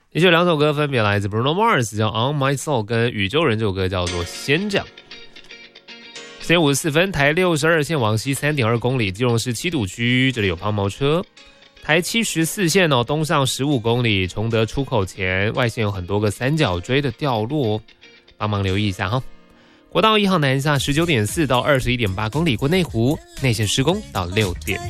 也就两首歌分别来自 Bruno Mars 叫 On My Soul 跟宇宙人这首歌叫做先这样。时间54分，台62线往西 3.2 公里，基隆市七堵区这里有抛锚车。台74线东上15公里，崇德出口前外线有很多个三角锥的掉落，帮忙留意一下哈。国道1号南下19.4到21.8公里过内湖，内线施工到6点。